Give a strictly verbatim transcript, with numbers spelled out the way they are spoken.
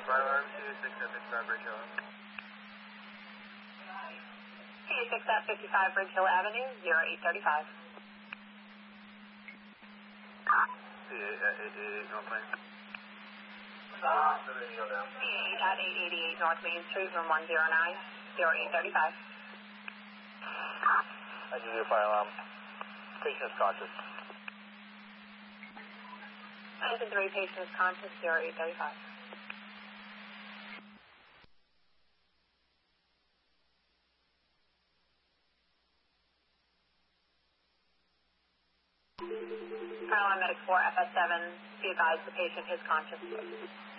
Fire alarm two six at fifty-five Bridge Hill. two six at fifty-five Bridge Hill Avenue, zero eight thirty-five. C eight at eight eighty-eight North Main. C eight at eight eighty-eight North Main Street, room one zero nine, zero eight thirty-five. I give you a fire alarm. Patient is conscious. Engine three, patient is conscious, zero eight thirty-five. Fire alarm medic four F S seven, be advised the patient is conscious.